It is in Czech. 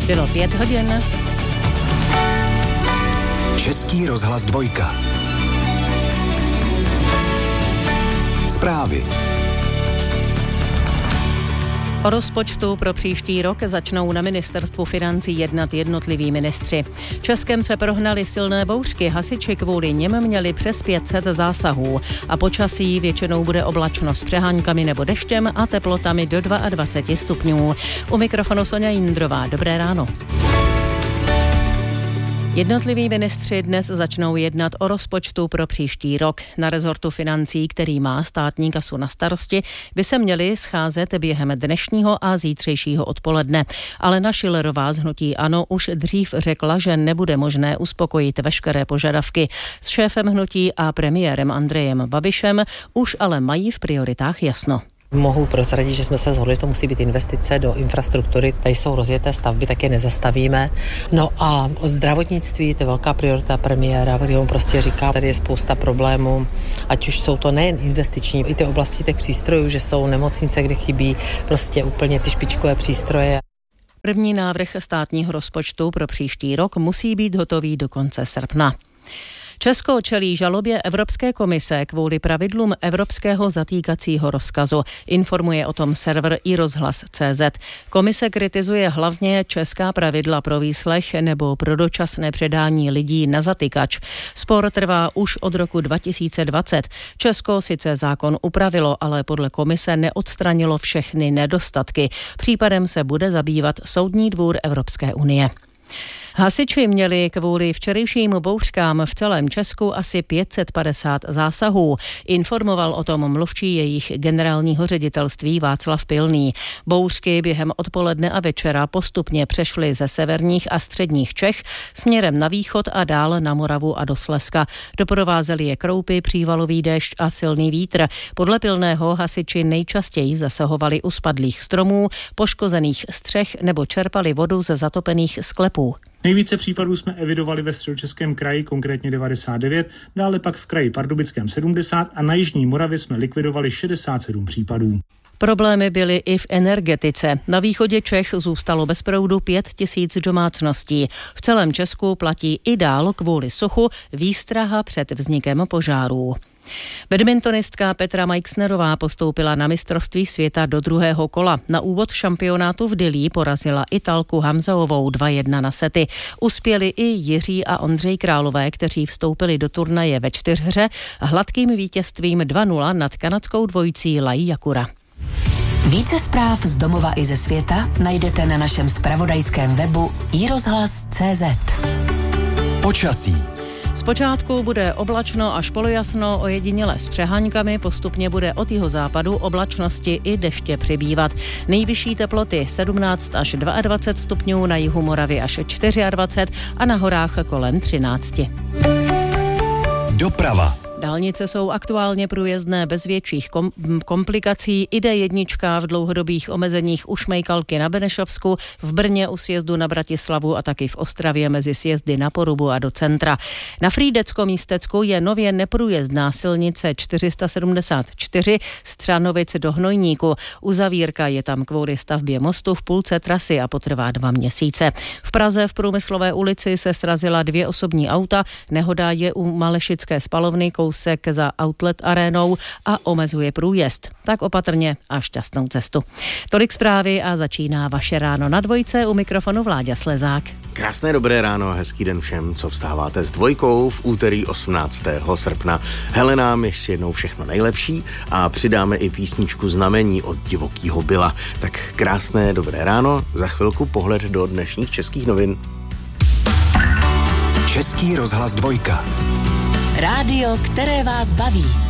Bylo 5 hodin. Český rozhlas 2. Zprávy. O rozpočtu pro příští rok začnou na ministerstvu financí jednat jednotliví ministři. Českem se prohnaly silné bouřky, hasiči kvůli něm měli přes 500 zásahů a počasí většinou bude oblačno s přeháňkami nebo deštěm a teplotami do 22 stupňů. U mikrofonu Soňa Jindrová. Dobré ráno. Jednotliví ministři dnes začnou jednat o rozpočtu pro příští rok. Na rezortu financí, který má státní kasu na starosti, by se měli scházet během dnešního a zítřejšího odpoledne. Alena Schillerová z hnutí ANO už dřív řekla, že nebude možné uspokojit veškeré požadavky. S šéfem hnutí a premiérem Andrejem Babišem už ale mají v prioritách jasno. Mohu prozradit, že jsme se shodli, že to musí být investice do infrastruktury. Tady jsou rozjeté stavby, tak je nezastavíme. No a o zdravotnictví, to je velká priorita premiéra, který on prostě říká, tady je spousta problémů, ať už jsou to nejen investiční, i ty oblasti těch přístrojů, že jsou nemocnice, kde chybí prostě úplně ty špičkové přístroje. První návrh státního rozpočtu pro příští rok musí být hotový do konce srpna. Česko čelí žalobě Evropské komise kvůli pravidlům evropského zatýkacího rozkazu. Informuje o tom server iRozhlas.cz. Komise kritizuje hlavně česká pravidla pro výslech nebo pro dočasné předání lidí na zatykač. Spor trvá už od roku 2020. Česko sice zákon upravilo, ale podle komise neodstranilo všechny nedostatky. Případem se bude zabývat Soudní dvůr Evropské unie. Hasiči měli kvůli včerejším bouřkám v celém Česku asi 550 zásahů. Informoval o tom mluvčí jejich generálního ředitelství Václav Pilný. Bouřky během odpoledne a večera postupně přešly ze severních a středních Čech směrem na východ a dál na Moravu a do Slezska. Doprovázely je kroupy, přívalový déšť a silný vítr. Podle Pilného hasiči nejčastěji zasahovali u spadlých stromů, poškozených střech nebo čerpali vodu ze zatopených sklepů. Nejvíce případů jsme evidovali ve Středočeském kraji, konkrétně 99, dále pak v kraji Pardubickém 70 a na jižní Moravě jsme likvidovali 67 případů. Problémy byly i v energetice. Na východě Čech zůstalo bez proudu 5 000 domácností. V celém Česku platí i dál kvůli suchu výstraha před vznikem požárů. Badmintonistka Petra Majksnerová postoupila na mistrovství světa do druhého kola. Na úvod šampionátu v Dillí porazila Italku Hamzaovou 2-1 na sety. Uspěli i Jiří a Ondřej Králové, kteří vstoupili do turnaje ve čtyřhře hladkým vítězstvím 2-0 nad kanadskou dvojicí Lai Jakura. Více zpráv z domova i ze světa najdete na našem zpravodajském webu iRozhlas.cz. Počasí. Zpočátku bude oblačno až polojasno, ojediněle s přeháňkami, postupně bude od jihozápadu oblačnosti i deště přibývat. Nejvyšší teploty 17 až 22 stupňů, na jihu Moravy až 24 a na horách kolem 13. Doprava. Dálnice jsou aktuálně průjezdné bez větších komplikací. I D1 v dlouhodobých omezeních u Šmejkalky na Benešovsku, v Brně u sjezdu na Bratislavu a taky v Ostravě mezi sjezdy na Porubu a do centra. Na Frýdecko-Místecku je nově neprůjezdná silnice 474 Střanovic do Hnojníku. Uzavírka je tam kvůli stavbě mostu v půlce trasy a potrvá 2 měsíce. V Praze v Průmyslové ulici se srazila 2 osobní auta. Nehoda je u Malešické spalovny kousek za Outlet arénou a omezuje průjezd. Tak opatrně a šťastnou cestu. Tolik zprávy a začíná vaše ráno na dvojce, u mikrofonu Vláďa Slezák. Krásné dobré ráno a hezký den všem, co vstáváte s dvojkou v úterý 18. srpna. Hele nám ještě jednou všechno nejlepší a přidáme i písničku Znamení od Divokýho Byla. Tak krásné dobré ráno, za chvilku pohled do dnešních českých novin. Český rozhlas 2. Rádio, které vás baví.